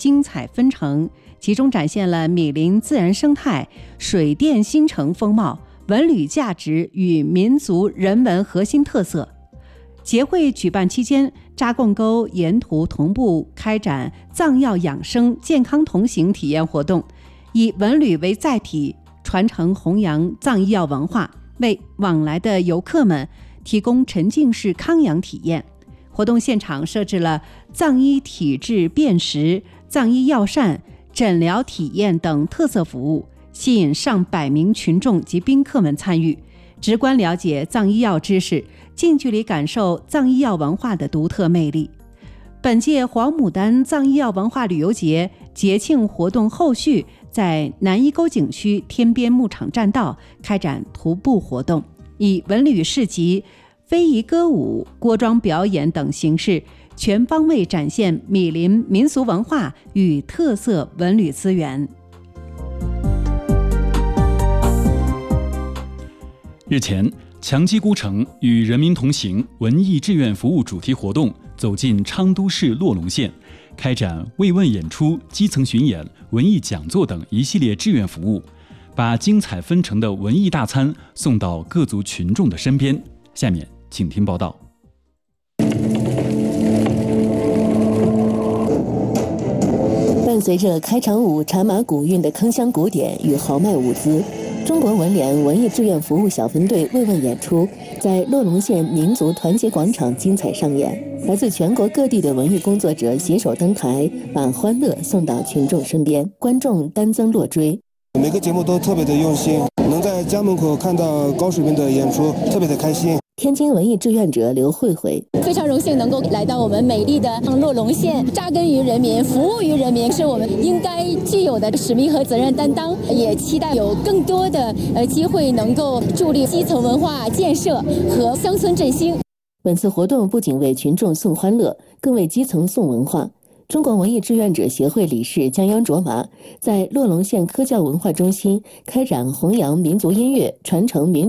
精彩纷呈，其中展现了米林自然生态、水电新城风貌、文旅价值与民族人文核心特色。节会举办期间，扎贡沟沿途同步开展藏药养生健康同行体验活动，以文旅为载体，传承弘扬藏医药文化，为往来的游客们提供沉浸式康养体验。活动现场设置了藏医体质辨识、藏医药膳、诊疗体验等特色服务，吸引上百名群众及宾客们参与，直观了解藏医药知识，近距离感受藏医药文化的独特魅力。本届黄牡丹藏医药文化旅游节节庆活动后续，在南伊沟景区天边牧场栈道开展徒步活动，以文旅市集、非遗歌舞、锅庄表演等形式，全方位展现米林民俗文化与特色文旅资源。 日前，强基孤城与人民同行文艺志愿服务主题活动走进昌都市洛龙县，开展慰问演出、基层巡演、文艺讲座等一系列志愿服务，把精彩纷呈的文艺大餐送到各族群众的身边。下面请听报道。 伴随着开场舞茶马古韵的铿锵鼓点与豪迈舞姿，中国文联文艺志愿服务小分队慰问演出在洛龙县民族团结广场精彩上演。来自全国各地的文艺工作者携手登台，把欢乐送到群众身边，观众单增落追。 每个节目都特别的用心，能在家门口看到高水平的演出，特别的开心。 天津文艺志愿者刘慧慧非常荣幸能够来到我们美丽的洛龙县，扎根于人民，服务于人民，是我们应该具有的使命和责任担当。也期待有更多的机会能够助力基层文化建设和乡村振兴。 本次活动不仅为群众送欢乐，更为基层送文化。中国文艺志愿者协会理事江央卓玛在洛龙县科教文化中心开展弘扬民族音乐、传承民